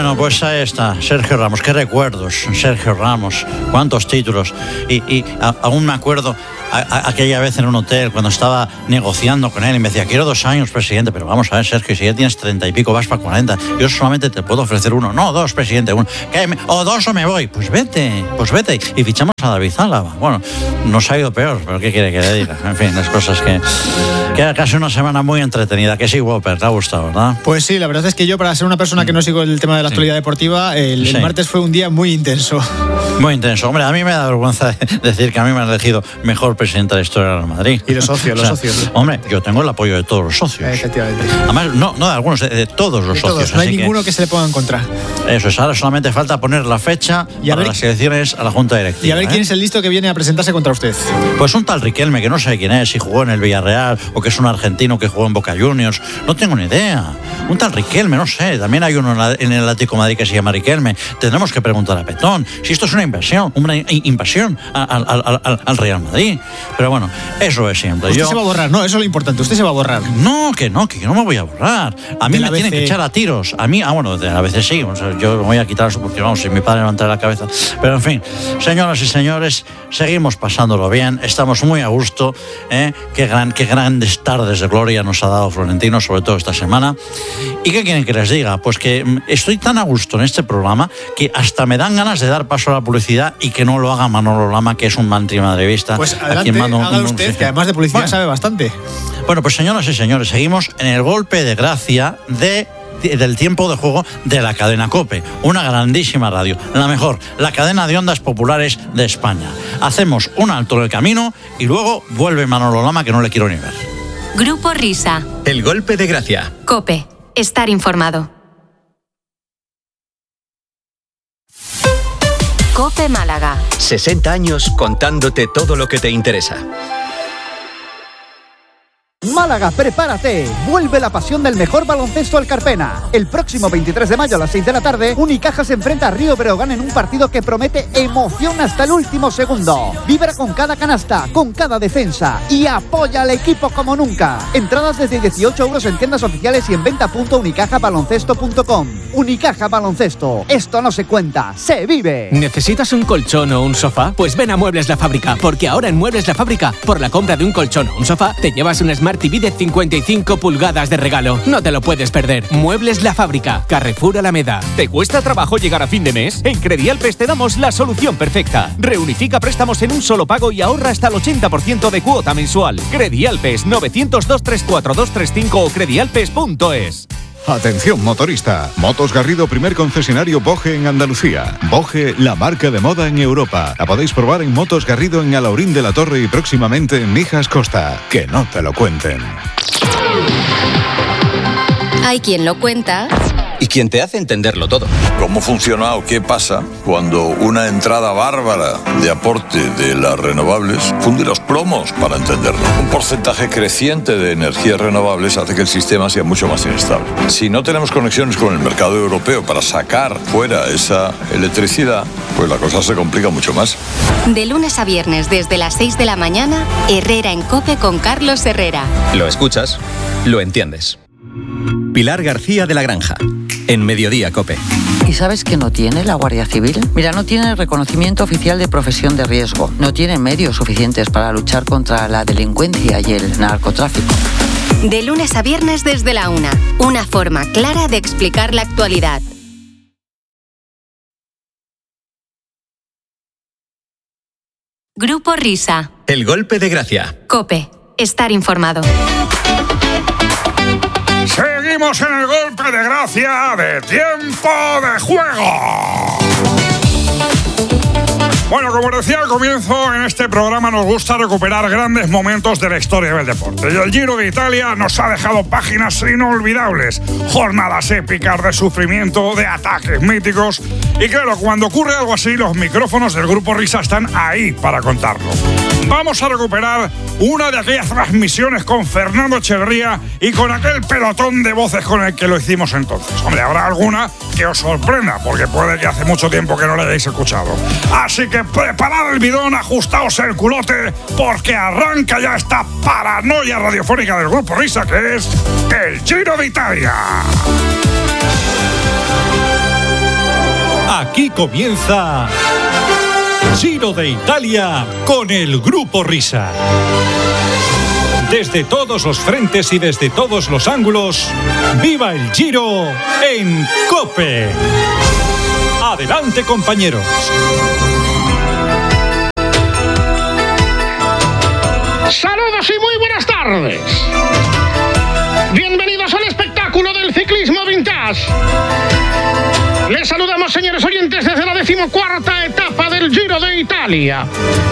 Bueno, pues ahí está, Sergio Ramos. Qué recuerdos, Sergio Ramos. Cuántos títulos. Y aún me acuerdo aquella vez en un hotel cuando estaba negociando con él y me decía, quiero 2 años, presidente. Pero vamos a ver, Sergio, si ya tienes 30 y pico, vas para 40. Yo solamente te puedo ofrecer 1. No, 2, presidente, 1. O 2 o me voy. Pues vete. Y fichamos a David Álava. Bueno, nos ha ido peor, pero ¿qué quiere que le diga? En fin, las cosas que era casi una semana muy entretenida. Que sí, Whopper, te ha gustado, ¿verdad? Pues sí, la verdad es que yo, para ser una persona que no sigo el tema de la actualidad deportiva, el martes fue un día muy intenso. Muy intenso. Hombre, a mí me da vergüenza decir que a mí me han elegido mejor presidente de la historia del Madrid. Y los socios, Hombre, yo tengo el apoyo de todos los socios. Efectivamente. Además, no de algunos, de todos los socios. No hay ninguno que se le ponga en contra. Eso es, ahora solamente falta poner la fecha para las elecciones a la Junta Directiva. Y a ver quién es el listo que viene a presentarse contra usted. Pues un tal Riquelme, que no sé quién es, si jugó en el Villarreal o que es un argentino que jugó en Boca Juniors. No tengo ni idea. Un tal Riquelme, no sé. También hay uno en el Atlético de Madrid que se llama Riquelme. Tendremos que preguntar a Petón si esto es una invasión al Real Madrid. Pero bueno, eso es siempre. Usted se va a borrar, no, eso es lo importante. Usted se va a borrar. No, que yo no me voy a borrar. A mí me tienen que echar a tiros. A mí, bueno, a veces sí. O sea, yo me voy a quitar eso porque, vamos, si mi padre me va a entrar la cabeza. Pero en fin, señoras y señores, seguimos pasándolo bien. Estamos muy a gusto. Qué grandes tardes de gloria nos ha dado Florentino, sobre todo esta semana. ¿Y qué quieren que les diga? Pues que estoy tan a gusto en este programa que hasta me dan ganas de dar paso a la publicidad y que no lo haga Manolo Lama, que es un madridista. Pues adelante, hágalo usted, que además de publicidad sabe bastante. Bueno, pues señoras y señores, seguimos en el golpe de gracia del tiempo de juego de la cadena COPE, una grandísima radio, la mejor, la cadena de ondas populares de España. Hacemos un alto en el camino y luego vuelve Manolo Lama, que no le quiero ni ver. Grupo Risa. El golpe de gracia. COPE. Estar informado. COPE Málaga. 60 años contándote todo lo que te interesa. Málaga, prepárate. Vuelve la pasión del mejor baloncesto al Carpena. El próximo 23 de mayo a las 6 de la tarde, Unicaja se enfrenta a Río Breogán en un partido que promete emoción hasta el último segundo. Vibra con cada canasta, con cada defensa y apoya al equipo como nunca. Entradas desde 18 euros en tiendas oficiales y en venta.unicajabaloncesto.com. Unicaja Baloncesto. Esto no se cuenta, se vive. ¿Necesitas un colchón o un sofá? Pues ven a Muebles La Fábrica, porque ahora en Muebles La Fábrica, por la compra de un colchón o un sofá, te llevas un Smart TV de 55 pulgadas de regalo. No te lo puedes perder. Muebles La Fábrica, Carrefour Alameda. ¿Te cuesta trabajo llegar a fin de mes? En Credialpes te damos la solución perfecta. Reunifica préstamos en un solo pago y ahorra hasta el 80% de cuota mensual. Credialpes 900-234-235 o credialpes.es. Atención motorista, Motos Garrido, primer concesionario Boge en Andalucía. Boge, la marca de moda en Europa. La podéis probar en Motos Garrido en Alaurín de la Torre y próximamente en Mijas Costa. Que no te lo cuenten. Hay quien lo cuenta y quien te hace entenderlo todo. ¿Cómo funciona o qué pasa cuando una entrada bárbara de aporte de las renovables funde los plomos, para entenderlo? Un porcentaje creciente de energías renovables hace que el sistema sea mucho más inestable. Si no tenemos conexiones con el mercado europeo para sacar fuera esa electricidad, pues la cosa se complica mucho más. De lunes a viernes desde las 6 de la mañana, Herrera en COPE con Carlos Herrera. Lo escuchas, lo entiendes. Pilar García de la Granja, en Mediodía COPE. ¿Y sabes qué no tiene la Guardia Civil? Mira, no tiene el reconocimiento oficial de profesión de riesgo, no tiene medios suficientes para luchar contra la delincuencia y el narcotráfico. De lunes a viernes desde la 1, una forma clara de explicar la actualidad. Grupo Risa. El golpe de gracia. COPE. Estar informado. Seguimos en el golpe de gracia de tiempo de juego. Bueno, como decía al comienzo, en este programa nos gusta recuperar grandes momentos de la historia del deporte. Y el Giro de Italia nos ha dejado páginas inolvidables, jornadas épicas de sufrimiento, de ataques míticos. Y claro, cuando ocurre algo así, los micrófonos del Grupo Risa están ahí para contarlo. Vamos a recuperar una de aquellas transmisiones con Fernando Echeverría y con aquel pelotón de voces con el que lo hicimos entonces. Hombre, habrá alguna que os sorprenda, porque puede que hace mucho tiempo que no la hayáis escuchado. Así que preparad el bidón, ajustaos el culote, porque arranca ya esta paranoia radiofónica del Grupo Risa, que es el Giro de Italia. Aquí comienza Giro de Italia con el Grupo Risa. Desde todos los frentes y desde todos los ángulos, ¡viva el Giro en COPE! Adelante, compañeros. Saludos y muy buenas tardes. Bienvenidos al espectáculo del ciclismo vintage. Les saludamos, señores oyentes, desde la 14ª etapa del Giro de Italia.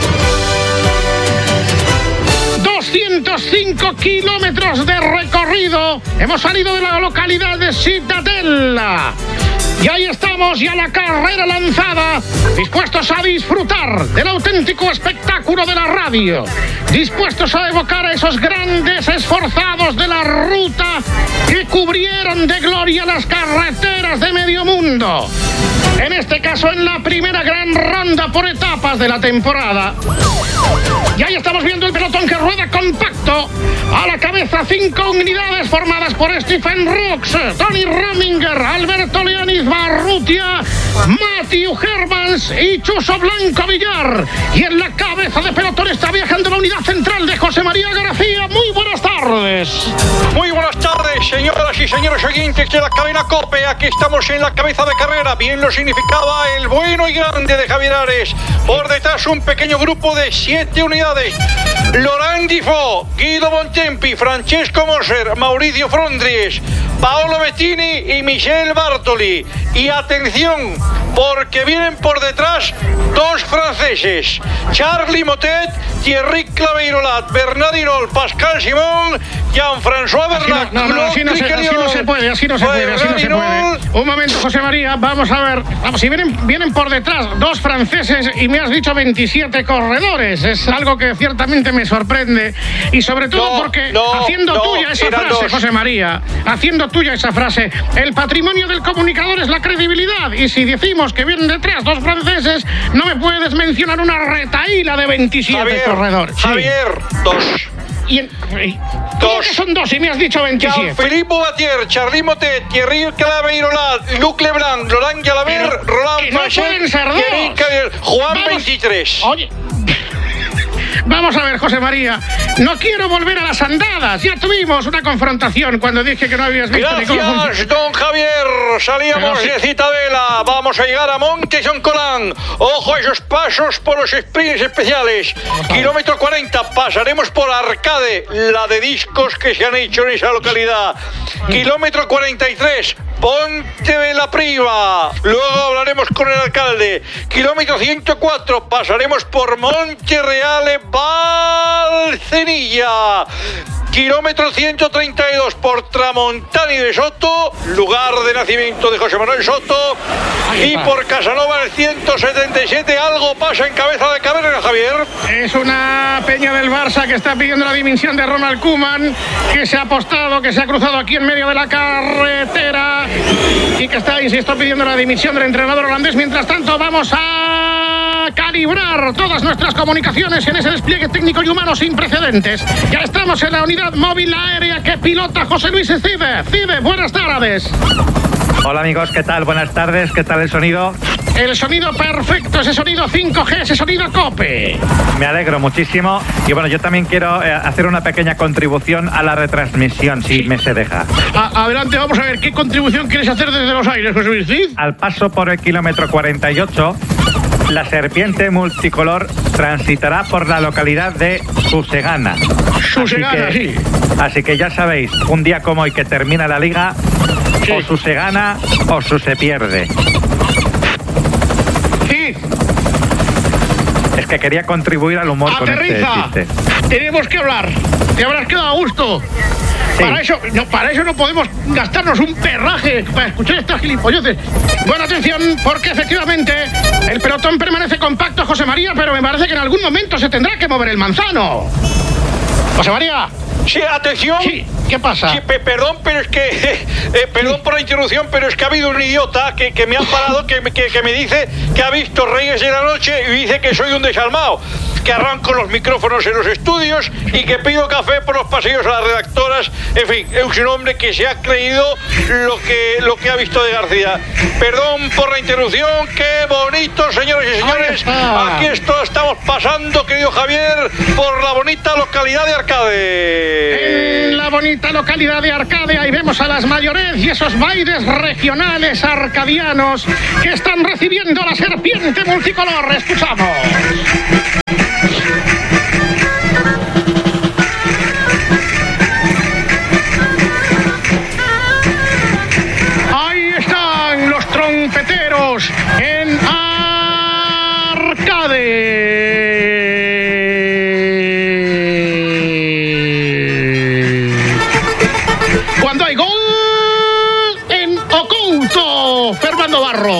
205 kilómetros de recorrido. Hemos salido de la localidad de Cittadella. Y ahí estamos, ya la carrera lanzada, dispuestos a disfrutar del auténtico espectáculo de la radio, dispuestos a evocar a esos grandes esforzados de la ruta que cubrieron de gloria las carreteras de medio mundo. En este caso, en la primera gran ronda por etapas de la temporada. Y ahí estamos viendo el pelotón que rueda compacto. A la cabeza 5 unidades formadas por Stephen Brooks, Tony Rominger, Alberto Leonis Barrutia, Matthew Hermans y Chuso Blanco Villar. Y en la cabeza de pelotón está viajando la unidad central de José María García. Muy buenas tardes. Muy buenas tardes, señoras y señores oyentes de la cadena COPE. Aquí estamos en la cabeza de carrera. Bien lo significaba el bueno y grande de Javier Ares. Por detrás un pequeño grupo de 7 unidades. Laurent Difo, Guido Bontempi, Francesco Moser, Mauricio Frondries, Paolo Bettini y Michel Bartoli. Y atención, porque vienen por detrás 2 franceses, Charly Motet, Thierry Claveyrolat, Bernard Hinault, Pascal Simon, Jean-François Bernat. Así no se puede. Un momento, José María, vamos a ver. Vamos, si vienen por detrás 2 franceses y me has dicho 27 corredores. Es algo que ciertamente me sorprende. Y sobre todo porque haciendo tuya esa frase, José María, haciendo tuya esa frase, el patrimonio del comunicador es la credibilidad. Y si decimos que vienen detrás 2 franceses, no me puedes mencionar una retahíla de 27 corredores. Javier, 2. ¿Cómo que son 2 y me has dicho 27? Jean-Philippe Boatier, Charly Motet, Thierry Claveyrolat, Luc Leblanc, Laurent Jalabert, Roland Franchel, Thierry Claveyrolat, Juan 23. Oye, vamos a ver, José María, no quiero volver a las andadas. Ya tuvimos una confrontación cuando dije que no habías visto ni cómo funciona. Gracias, don Javier. Salíamos de Cittadella. Vamos a llegar a Monte San Colán. Ojo a esos pasos por los sprints especiales. Kilómetro 40, pasaremos por Arcade, la de discos que se han hecho en esa localidad. Kilómetro 43, Ponte de la Priva. Luego hablaremos con el alcalde. Kilómetro 104, pasaremos por Montereale Valcenilla. Kilómetro 132 por Tramontani de Soto, lugar de nacimiento de José Manuel Soto. Y por Casanova el 177. Algo pasa en cabeza de carrera, Javier. Es una peña del Barça que está pidiendo la dimisión de Ronald Koeman, que se ha apostado, que se ha cruzado aquí en medio de la carretera y que está, insisto, pidiendo la dimisión del entrenador holandés. Mientras tanto, vamos a calibrar todas nuestras comunicaciones en ese despliegue técnico y humano sin precedentes. Ya estamos en la unidad móvil aérea que pilota José Luis Cide. Cide, buenas tardes. Hola amigos, ¿qué tal? Buenas tardes, ¿qué tal el sonido? El sonido perfecto, ese sonido 5G, ese sonido COPE. Me alegro muchísimo. Y bueno, yo también quiero hacer una pequeña contribución a la retransmisión, si me se deja. Adelante, vamos a ver, ¿qué contribución quieres hacer desde los aires, José Luis Cid? Al paso por el kilómetro 48, la serpiente multicolor transitará por la localidad de Susegana. Susegana, sí. Así que ya sabéis, un día como hoy que termina la liga, sí, o su se gana o su se pierde. Sí. Es que quería contribuir al humor. Aterriza. Con este chiste. Tenemos que hablar. Te habrás quedado a gusto. Sí. Para eso no podemos gastarnos un perraje para escuchar estas gilipolleces. Buena atención, porque efectivamente el pelotón permanece compacto, José María, pero me parece que en algún momento se tendrá que mover el manzano. José María. Sí, atención. Sí, ¿qué pasa? Sí, perdón, pero es que... perdón por la interrupción, pero es que ha habido un idiota que me ha parado, que me dice que ha visto Reyes de la Noche y dice que soy un desalmado, que arranco los micrófonos en los estudios y que pido café por los pasillos a las redactoras. En fin, es un hombre que se ha creído lo que ha visto de García. Perdón por la interrupción. Qué bonito, señores y señores. Aquí estamos pasando, querido Javier, por la bonita localidad de Arcade. En la bonita localidad de Arcade, ahí vemos a las mayores y esos bailes regionales arcadianos que están recibiendo la serpiente multicolor. Escuchamos. Ahí están los trompeteros en Arcade. Cuando hay gol en Ocouto, Fernando Barro.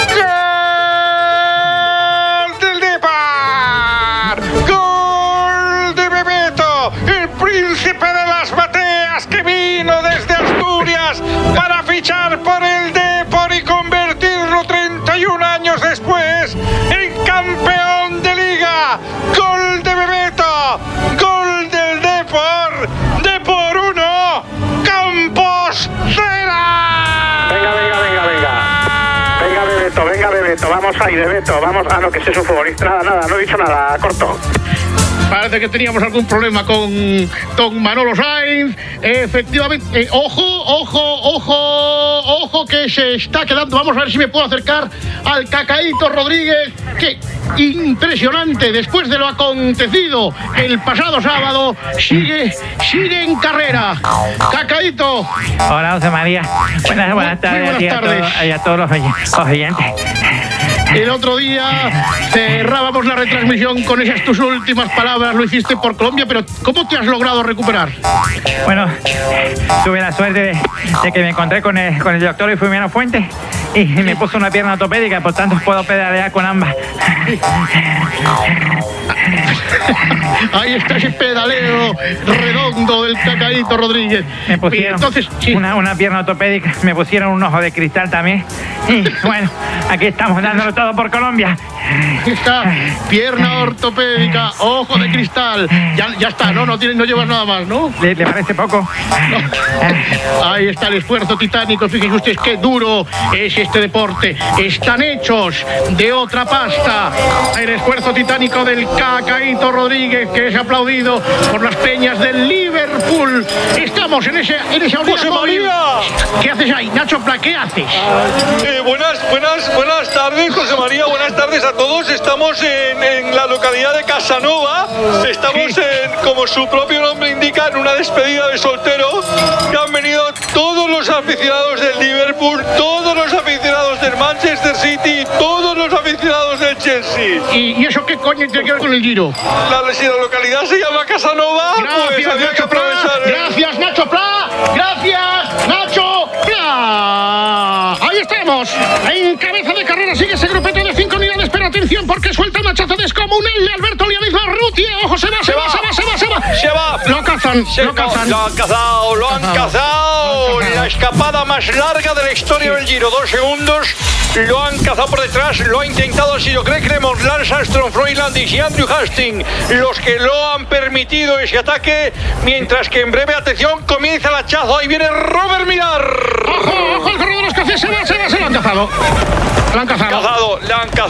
Para fichar por el Depor y convertirlo 31 años después en campeón de liga. Gol de Bebeto, gol del Depor, Depor 1, Campos 0. Venga Bebeto, vamos ahí Bebeto, vamos. No, que ese es un futbolista, nada, no he dicho nada, corto. Parece que teníamos algún problema con Manolo Sainz. Efectivamente, ojo, que se está quedando. Vamos a ver si me puedo acercar al Cacaíto Rodríguez. Que impresionante, después de lo acontecido el pasado sábado, sigue en carrera. Cacaíto. Hola, José María. Buenas tardes. Muy buenas tardes. A todos los oyentes. El otro día cerrábamos la retransmisión con esas tus últimas palabras, lo hiciste por Colombia, pero ¿cómo te has logrado recuperar? Bueno, tuve la suerte de que me encontré con el doctor Ifumino Fuentes y me puso una pierna ortopédica, por tanto puedo pedalear con ambas. Ahí está ese pedaleo redondo del Cacaíto Rodríguez. Me pusieron una pierna ortopédica, me pusieron un ojo de cristal también. Y bueno, aquí estamos dándolo todo por Colombia. Está, pierna ortopédica, ojo de cristal. Ya está, no llevas nada más, ¿no? ¿Le parece poco? No. Ahí está el esfuerzo titánico. Fíjense ustedes qué duro es este deporte. Están hechos de otra pasta. El esfuerzo titánico del Cacaíto Rodríguez, que es aplaudido por las peñas del Liverpool. Estamos en ese ¡José María! ¿Qué haces ahí? Nacho Pla, ¿qué haces? Buenas tardes, José María. Buenas tardes a todos. Estamos en la localidad de Casanova. Estamos como su propio nombre indica, en una despedida de soltero, que han venido todos los aficionados del Liverpool, todos los aficionados del Manchester City, todos los aficionados del Chelsea. ¿Y eso qué coño tiene que ver con el Giro? Si la localidad se llama Casanova, pues había que aprovechar. Gracias, Nacho Pla. Gracias, Nacho Pla. Ahí estamos. En cabeza de carrera sigue ese grupete de 5 unidades, pero atención porque suelta un hachazo descomunal de Alberto Lianiz Barruti. Ojo, se va. Lo han cazado. La escapada más larga de la historia del Giro, 2 segundos. Lo han cazado por detrás, lo ha intentado, ha sido Greg LeMond, Lance Armstrong, Froilandis y Andrew Hastings los que lo han permitido ese ataque, mientras que en breve, atención, comienza el hachazo. Ahí viene Robert Millar. Ojo, el corredor escocés se lo han cazado. Lo han cazado.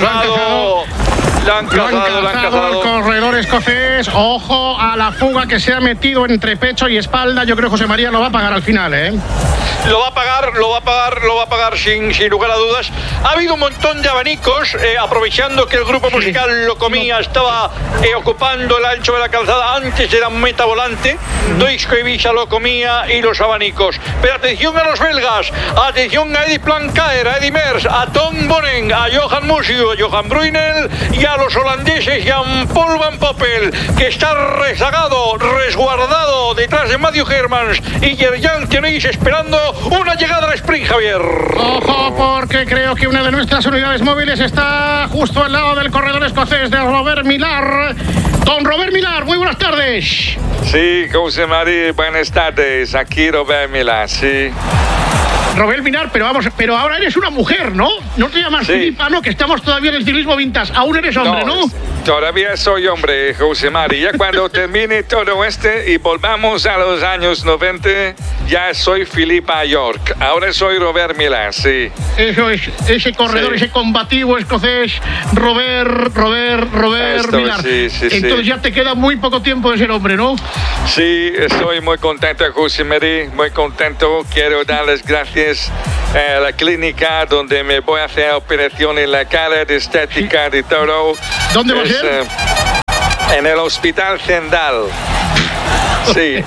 El corredor escocés. Ojo a la fuga que se ha metido entre pecho y espalda. Yo creo que José María lo va a pagar al final, ¿eh? Lo va a pagar sin lugar a dudas. Ha habido un montón de abanicos, aprovechando que el grupo musical Locomía estaba ocupando el ancho de la calzada antes de la meta volante. Doisco Ibiza, Locomía y los abanicos. Pero atención a los belgas, atención a Eddy Plankaer, a Eddy Merckx, a Tom Bonen, a Johan Museeuw, a Johan Brunel y a los holandeses Jan-Paul Van Poppel, que está rezagado, resguardado detrás de Matthew Hermans, y Yerjan tenéis esperando una llegada al sprint, Javier. Ojo, porque creo que una de nuestras unidades móviles está justo al lado del corredor escocés de Robert Millar. Don Robert Millar, muy buenas tardes. Sí, José María, buenas tardes. Aquí Robert Millar, sí. Robert Millar, pero ahora eres una mujer, ¿no? No te llamas Filipa, ¿no? Que estamos todavía en el ciclismo vintage. Aún eres hombre, ¿no? Todavía soy hombre, José María. Ya cuando termine todo y volvamos a los años 90, ya soy Filipa York. Ahora soy Robert Millar, sí. Eso es, ese corredor, ese combativo escocés, Robert Millar. Sí. Entonces ya te queda muy poco tiempo de ser hombre, ¿no? Sí, estoy muy contento, José María, muy contento. Quiero darles gracias a la clínica donde me voy a hacer operación en la cara de estética de todo. ¿Dónde va a ser? En el Hospital Zendal. Sí,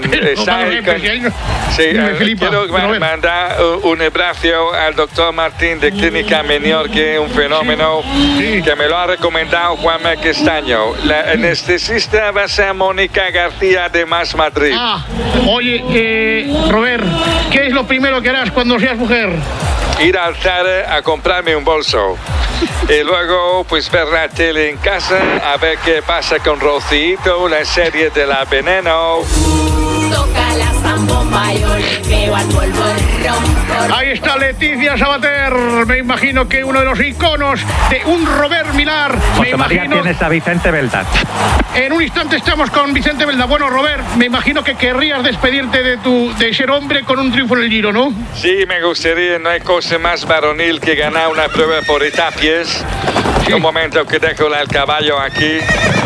quiero mandar un abrazo al doctor Martín de Clínica Menor, que es un fenómeno que me lo ha recomendado Juanma Castaño. La anestesista va a ser Mónica García de Más Madrid. Oye, Robert, ¿qué es lo primero que harás cuando seas mujer? Ir al Zara a comprarme un bolso. Y luego, pues, ver la tele en casa, a ver qué pasa con Rocito, la serie de La Veneno. Toca la zambomba, yo le pego al polvo de ron. Ahí está Leticia Sabater. Me imagino que uno de los iconos de un Robert Millar. José María, tienes a Vicente Belda. En un instante estamos con Vicente Belda. Bueno, Robert, me imagino que querrías despedirte de ser hombre con un triunfo en el Giro, ¿no? Sí, me gustaría. No hay cosa más varonil que ganar una prueba por etapias. Un momento que dejo el caballo aquí.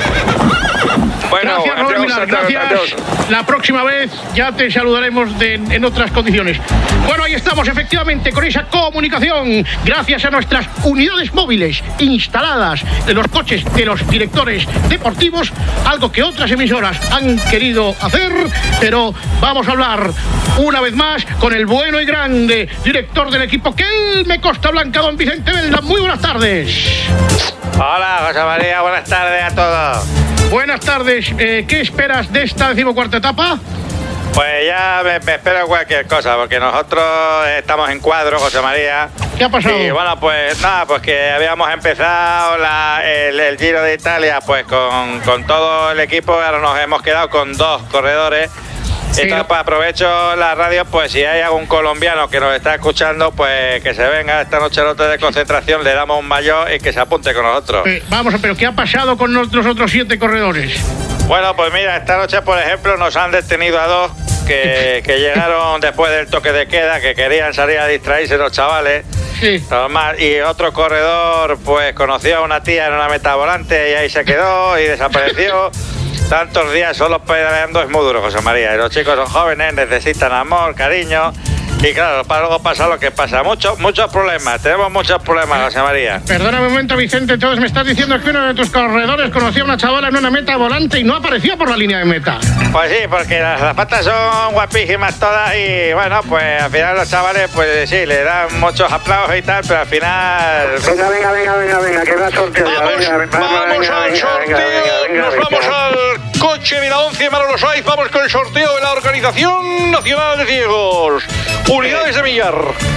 Bueno, gracias, Robert Millar, gracias. La próxima vez ya te saludaremos en otras condiciones. Bueno, ahí estamos, efectivamente, con esa comunicación, gracias a nuestras unidades móviles instaladas en los coches de los directores deportivos, algo que otras emisoras han querido hacer, pero vamos a hablar una vez más con el bueno y grande director del equipo Kelme Costa Blanca, don Vicente Belda. Muy buenas tardes. Hola, José María, buenas tardes a todos. Buenas tardes. ¿Qué esperas de esta 14ª etapa? Pues ya me espero cualquier cosa, porque nosotros estamos en cuadro, José María. ¿Qué ha pasado? Y bueno, pues nada, pues que habíamos empezado el Giro de Italia pues con todo el equipo. Ahora nos hemos quedado con 2 corredores. Sí. Entonces, pues aprovecho la radio, pues si hay algún colombiano que nos está escuchando, pues que se venga esta noche al hotel de concentración, le damos un maillot y que se apunte con nosotros. Vamos, pero ¿qué ha pasado con nuestros otros 7 corredores? Bueno, pues mira, esta noche, por ejemplo, nos han detenido a 2 que llegaron después del toque de queda, que querían salir a distraerse los chavales. Sí. Normal. Y otro corredor, pues conoció a una tía en una meta volante y ahí se quedó y desapareció. Tantos días solo pedaleando es muy duro, José María. Y los chicos son jóvenes, necesitan amor, cariño. Y claro, luego pasa lo que pasa. Muchos problemas. Tenemos muchos problemas, José María. Perdóname un momento, Vicente. Entonces me estás diciendo que uno de tus corredores conocía a una chavala en una meta volante y no apareció por la línea de meta. Pues sí, porque las zapatas son guapísimas todas y bueno, pues al final los chavales, pues sí, le dan muchos aplausos y tal, pero al final... Venga, que va sorteo. Vamos al sorteo. Nos vamos al coche de la 11 Manolo Saiz. Vamos con el sorteo de la Organización Nacional de Ciegos. Unidades de millar.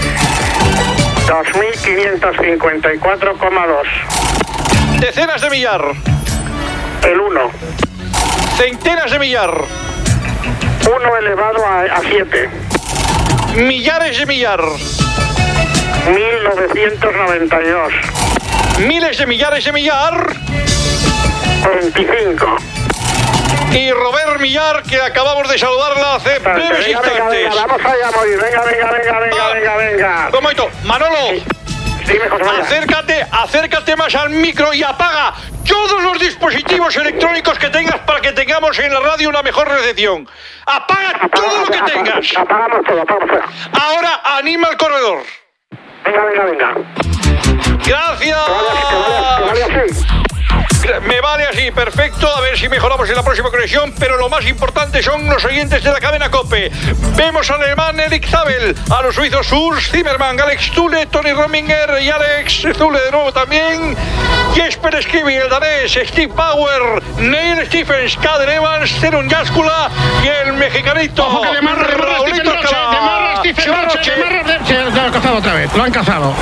2.554,2. Decenas de millar. El 1. Centenas de millar. 1 elevado a 7. Millares de millar. 1992. Miles de millares de millar. 25. Y Robert Millar, que acabamos de saludarla hace breves instantes. Venga, vamos allá a morir. Venga. Un momento, Manolo. Dime, José María. Acércate más al micro y apaga todos los dispositivos electrónicos que tengas para que tengamos en la radio una mejor recepción. Apaga todo lo que tengas. Apagamos todo. Ahora anima al corredor. Venga. Gracias. Que vaya así. Me vale así, perfecto. A ver si mejoramos en la próxima conexión. Pero lo más importante son los oyentes de la cadena COPE. Vemos al alemán Erik Zabel, a los suizos Urs Zimmermann, Alex Zule, Tony Rominger y Alex Zule de nuevo también. Jesper Skivi, el danés, Steve Bauer, Neil Stephens, Caden Evans, Cerun Yaskula y el mexicanito. Ojo que Raulito Alcalá. Lo han cazado otra vez, lo han cazado.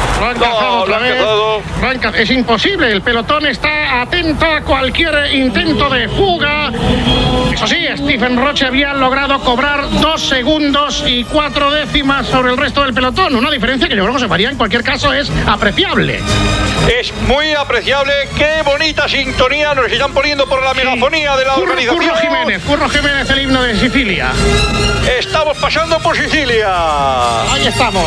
Es imposible, el pelotón está atento a cualquier intento de fuga. Eso sí, Stephen Roche había logrado cobrar 2 segundos y 4 décimas sobre el resto del pelotón. Una diferencia que yo creo que se varía en cualquier caso es apreciable. Es muy apreciable. Qué bonita sintonía nos están poniendo por la megafonía de la organización. Curro Jiménez, el himno de Sicilia. Estamos pasando por Sicilia. Ahí estamos.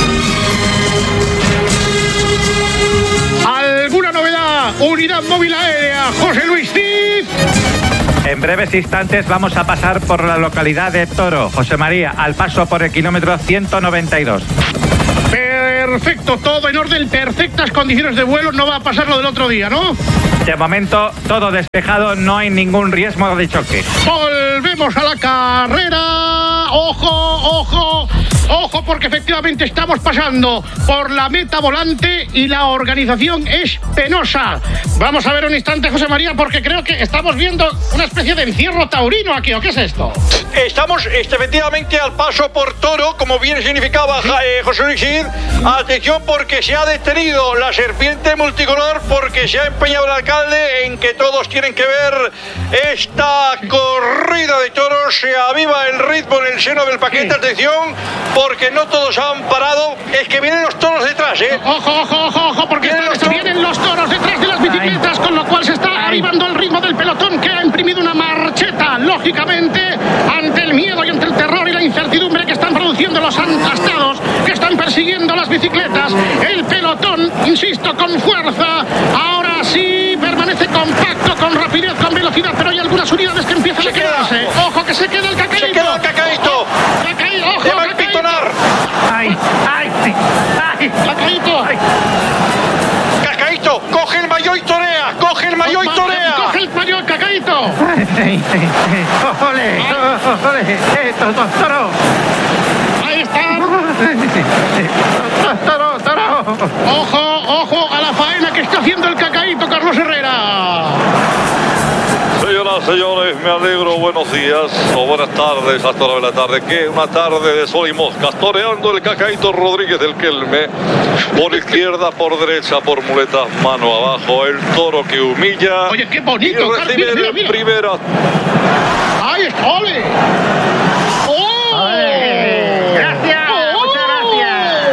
¿Alguna novedad? Unidad móvil aérea, José Luis Cid. En breves instantes vamos a pasar por la localidad de Toro. José María, al paso por el kilómetro 192. Perfecto, todo en orden, perfectas condiciones de vuelo, no va a pasar lo del otro día, ¿no? De momento, todo despejado, no hay ningún riesgo de choque. Volvemos a la carrera. Ojo, porque efectivamente estamos pasando por la meta volante y la organización es penosa. Vamos a ver un instante, José María, porque creo que estamos viendo una especie de encierro taurino aquí, ¿o qué es esto? Estamos efectivamente al paso por Toro, como bien significaba José Luis Cid. Atención, porque se ha detenido la serpiente multicolor, porque se ha empeñado el alcalde en que todos tienen que ver esta corrida de toros. Se aviva el ritmo en el seno del paquete. Atención, porque no todos han parado. Es que vienen los toros detrás, ¿eh? Ojo, porque vienen los toros detrás de las bicicletas, con lo cual se está avivando el ritmo del pelotón, que ha imprimido una marcheta, lógicamente, ante el miedo y ante el terror y la incertidumbre que están produciendo los astados, que están persiguiendo las bicicletas. El pelotón, insisto, con fuerza, ahora sí permanece compacto, con rapidez, con velocidad, pero hay algunas unidades que empiezan a quedarse. Ojo, que se queda el cacaíto. Se queda el cacaíto. Ojo, va a empitonar. Ay. Cacaíto. Cacaíto, coge el maillot y torea. Coge el maillot, Cacaíto. ¡Ole! ¡Toro! Ahí está. ¡Toro! Ojo a la faena que está haciendo el Cacaíto, Carlos Herrera. Señoras, señores, me alegro, buenos días o buenas tardes, hasta la hora de la tarde, que una tarde de sol y moscas, toreando el Cacaíto Rodríguez del Kelme, por izquierda, por derecha, por muletas, mano abajo, el toro que humilla. Oye, qué bonito, y recibe mira. Primera. ¡Ahí está! ¡Ole! ¡Gracias! ¡Muchas gracias!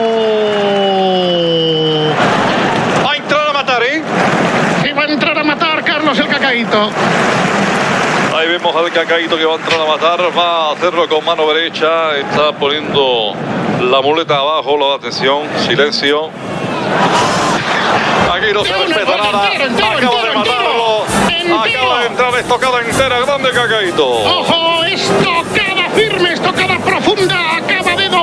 Va a entrar a matar, ¿eh? Sí, va a entrar a matar, Carlos, el Cacaíto. Ahí vemos al Cacaíto que va a entrar a matar, va a hacerlo con mano derecha, está poniendo la muleta abajo, atención, silencio. Aquí no se respeta nada, acaba de matarlo, acaba de entrar estocada entera, grande Cacaíto. ¡Ojo! Estocada firme, estocada profunda, acaba de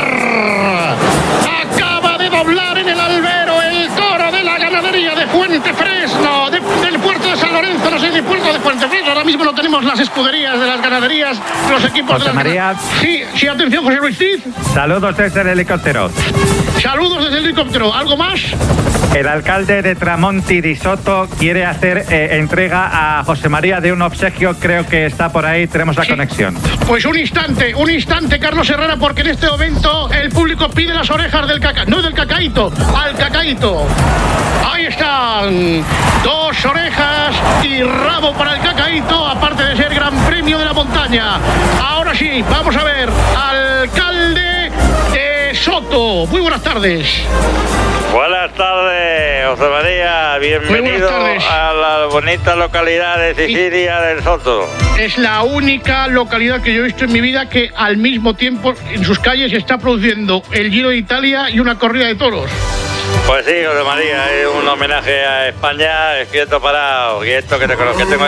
doblar en el albero el toro de la ganadería de Fuente Fresno, del puerto de San Lorenzo, no sé si puerto de Fuente Fresno, ahora mismo no tenemos las escuderías de las ganaderías, los equipos José de las María. Sí, atención, José Luis Cid. Saludos desde el helicóptero. Saludos desde el helicóptero, ¿algo más? El alcalde de Tramonti di Soto quiere hacer entrega a José María de un obsequio, creo que está por ahí, tenemos la conexión. Pues un instante, Carlos Herrera, porque en este momento el público pide las orejas del Cacaíto, no del Cacaíto, al Cacaíto. Ahí están, 2 orejas y rabo para el Cacaíto, aparte de ser Gran Premio de la Montaña. Ahora sí, vamos a ver, alcalde de Soto. Muy buenas tardes. Buenas tardes, José María. Bienvenido a la bonita localidad de Sicilia del Soto. Es la única localidad que yo he visto en mi vida que al mismo tiempo en sus calles se está produciendo el Giro de Italia y una corrida de toros. Pues sí, José María, es un homenaje a España, quieto parado, quieto que tengo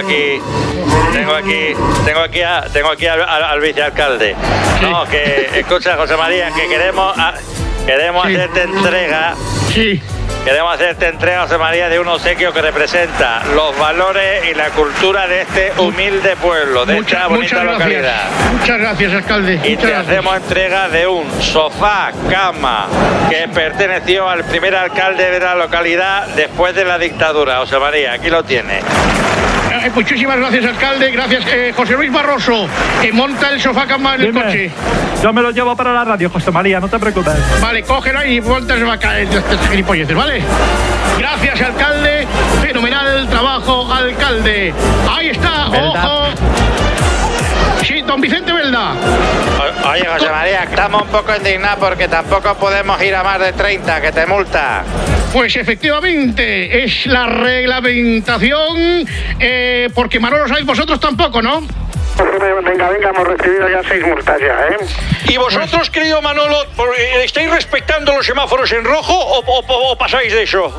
aquí al vicealcalde. No, que escucha, José María, que queremos hacerte entrega. Sí. Queremos hacerte entrega, José María, de un obsequio que representa los valores y la cultura de este humilde pueblo, de esta bonita localidad. Muchas gracias, alcalde. Y te hacemos entrega de un sofá, cama, que perteneció al primer alcalde de la localidad después de la dictadura. José María, aquí lo tiene. Muchísimas gracias, alcalde. Gracias. José Luis Barroso, que monta el sofá cama en el coche. Yo me lo llevo para la radio, José María, no te preocupes. Vale, cógelo y monta el sofá gilipolleces, ¿vale? Gracias, alcalde. Fenomenal trabajo, alcalde. Ahí está, ojo. Sí, don Vicente Belda. Oye, José María, estamos un poco indignados porque tampoco podemos ir a más de 30, que te multa. Pues efectivamente, es la reglamentación, porque Manolo Saiz, vosotros tampoco, ¿no? Venga, hemos recibido ya 6 multas ya, ¿eh? ¿Y vosotros, querido Manolo, estáis respetando los semáforos en rojo o pasáis de eso?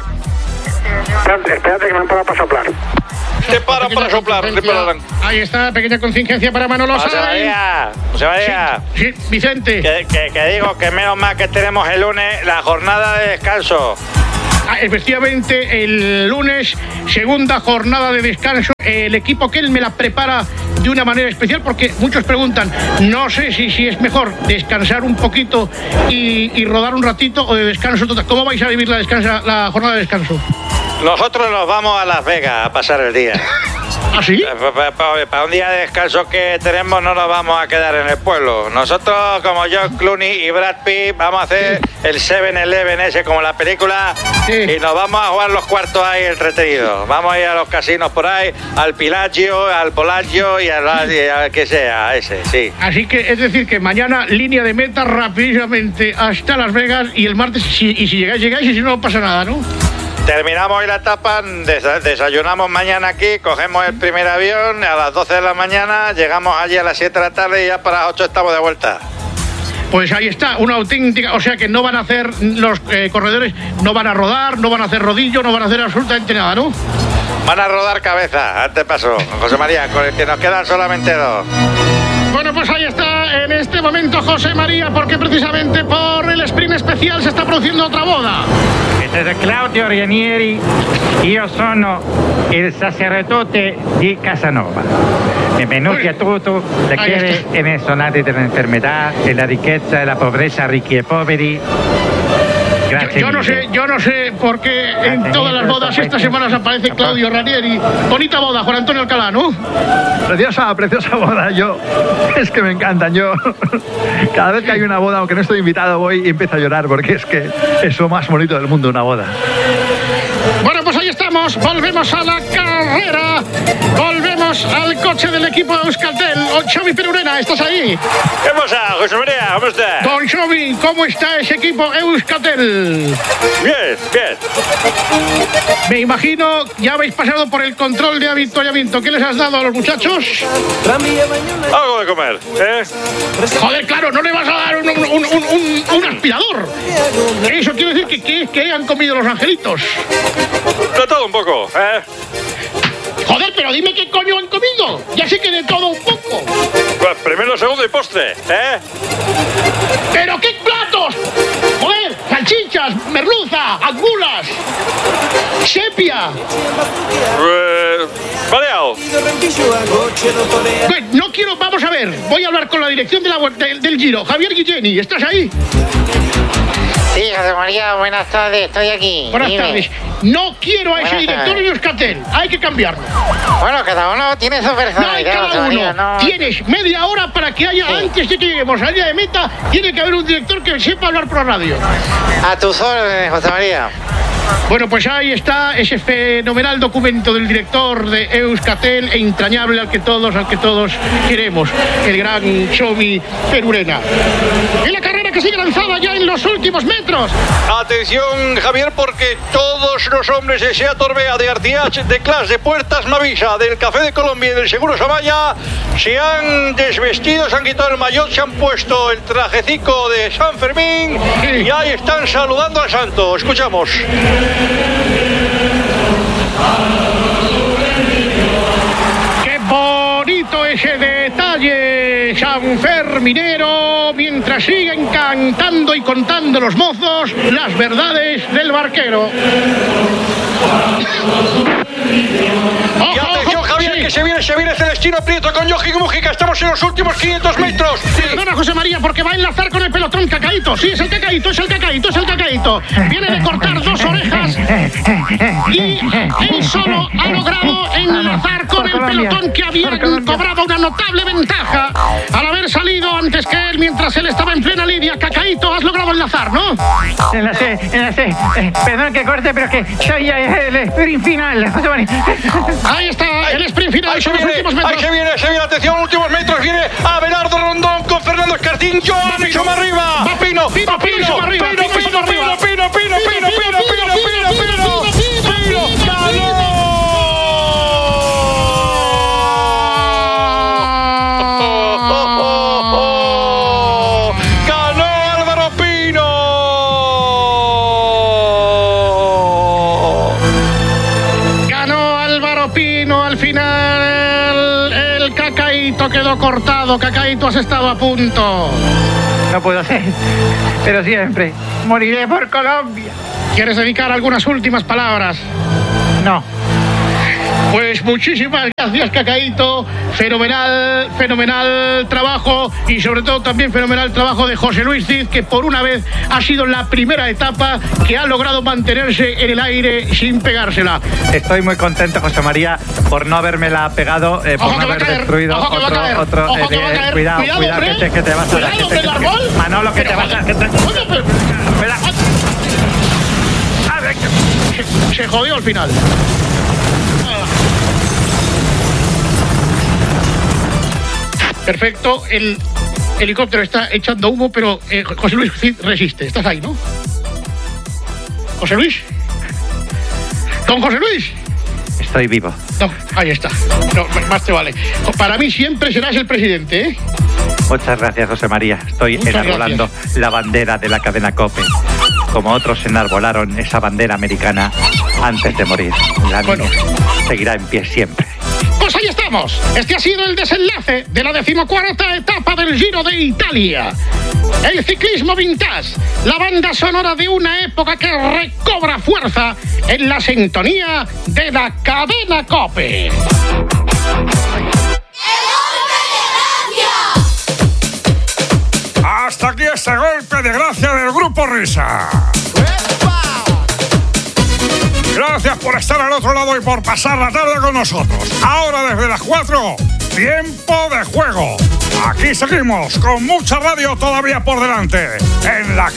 Espérate que me han parado para soplar. Te paran para soplar, te paran. Ahí está, pequeña contingencia para Manolo Saiz. José María. Sí, Vicente. Que digo que menos mal que tenemos el lunes la jornada de descanso. Efectivamente, el lunes, segunda jornada de descanso. El equipo que él me la prepara de una manera especial porque muchos preguntan, no sé si es mejor descansar un poquito y rodar un ratito o de descanso total. ¿Cómo vais a vivir la jornada de descanso? Nosotros nos vamos a Las Vegas a pasar el día. ¿Ah, sí? Para un día de descanso que tenemos no nos vamos a quedar en el pueblo. Nosotros, como George Clooney y Brad Pitt, vamos a hacer el 7-Eleven ese como la película y nos vamos a jugar los cuartos ahí entretenidos. Vamos a ir a los casinos por ahí, al Pilagio, al Polagio y al que sea, ese, sí. Así que es decir que mañana línea de meta rapidísamente hasta Las Vegas y el martes, si llegáis y si no pasa nada, ¿no? Terminamos hoy la etapa, desayunamos mañana aquí, cogemos el primer avión a las 12 de la mañana, llegamos allí a las 7 de la tarde y ya para las 8 estamos de vuelta. Pues ahí está, una auténtica, o sea que no van a hacer los corredores, no van a rodar, no van a hacer rodillo, no van a hacer absolutamente nada, ¿no? Van a rodar cabeza, antes paso, José María, con el que nos quedan solamente 2. Bueno, pues ahí está en este momento José María, porque precisamente por el sprint especial se está produciendo otra boda. Este es Claudio Ranieri, io sono il sacerdote di Casanova. Benvenuti a tutti, la quiere en el sonate de la enfermedad, de la riqueza, de la pobreza, ricchi e poveri. Yo no sé por qué en todas las bodas estas semanas aparece Claudio Ranieri. Bonita boda, Juan Antonio Alcalá, ¿no? Preciosa boda. Es que me encantan. Cada vez que hay una boda, aunque no estoy invitado, voy y empiezo a llorar porque es que es lo más bonito del mundo, una boda. Bueno, pues ahí estamos, volvemos a la carrera, volvemos al coche del equipo de Euskaltel. Don Xavi Perurena, ¿estás ahí? ¿Qué pasa, José María? ¿Cómo estás? Don Xavi, ¿cómo está ese equipo Euskaltel? Bien. Me imagino, ya habéis pasado por el control de avituallamiento. ¿Qué les has dado a los muchachos? Algo de comer, ¿eh? Joder, claro, no le vas a dar un aspirador. Eso quiere decir que han comido los angelitos. De todo un poco, ¿eh? Joder, pero dime qué coño han comido. Ya sé que de todo un poco. Pues primero, segundo y postre, ¿eh? ¿Pero qué platos? Joder, salchichas, merluza, angulas, sepia. Variado. No quiero, vamos a ver. Voy a hablar con la dirección del Giro. Javier Guilleni, ¿estás ahí? Sí, José María, buenas tardes, estoy aquí. Buenas tardes. No quiero a ese director de Euskaltel, hay que cambiarlo. Bueno, cada uno tiene su personalidad. No hay cada uno. Tienes media hora para que haya, antes de que lleguemos al día de meta, tiene que haber un director que sepa hablar por la radio. A tus órdenes, José María. Bueno, pues ahí está ese fenomenal documento del director de Euskaltel, entrañable al que todos queremos, el gran Xavi Perurena. En la carrera que sigue lanzada ya en los últimos metros. Atención, Javier, porque todos los hombres de Seat Orbea, de Artiach, de Clas, de Puertas Mavisa, del Café de Colombia y del Seguro Samaya se han desvestido, se han quitado el maillot, se han puesto el trajecico de San Fermín y ahí están saludando al santo. Escuchamos. ¡Qué bonito ese detalle! Sanfer señor minero, mientras siguen cantando y contando los mozos las verdades del barquero. Y atención, Javier, sí, que se viene Celestino Prieto con Yoji Mújica. Estamos en los últimos 500 metros. Sí. Perdona, José María, porque va a enlazar con el pelotón Cacaíto. Sí, es el Cacaíto. Viene de cortar 2 orejas y él solo ha logrado enlazar con el pelotón que había cobrado una notable ventaja al haber salido antes que él mientras él estaba en plena lidia. Cacaíto, has logrado enlazar, ¿no? Enlacé. Perdón que corte, pero que soy el sprint final, José María. Ahí está, el sprint final. Ahí se viene, atención, últimos metros. Viene Abelardo Rondón con Fernando Escartín. Joan y Soma arriba. Va Pino. Quedó cortado, Cacaíto, has estado a punto. No puedo ser, pero siempre moriré por Colombia. ¿Quieres dedicar algunas últimas palabras? No. Pues muchísimas gracias, Cacaíto. Fenomenal trabajo y sobre todo también fenomenal trabajo de José Luis Cid, que por una vez ha sido la primera etapa que ha logrado mantenerse en el aire sin pegársela. Estoy muy contento, José María, por no habérmela pegado, por no haber destruido otro. Cuidado, que te vas a dar. Manolo, que te vas a... Se jodió al final. Perfecto, el helicóptero está echando humo, pero José Luis Cid resiste. ¿Estás ahí, no? ¿José Luis? ¿Don José Luis? Estoy vivo. No, ahí está. No, más te vale. Para mí siempre serás el presidente, ¿eh? Muchas gracias, José María. Estoy enarbolando la bandera de la cadena COPE, como otros enarbolaron esa bandera americana antes de morir. La mía seguirá en pie siempre. Pues ahí estamos. Este ha sido el desenlace de la 14ª etapa del Giro de Italia. El ciclismo vintage, la banda sonora de una época que recobra fuerza en la sintonía de la cadena COPE. Hasta aquí este golpe de gracia del Grupo Risa. Gracias por estar al otro lado y por pasar la tarde con nosotros. Ahora desde las 4, tiempo de juego. Aquí seguimos con mucha radio todavía por delante en la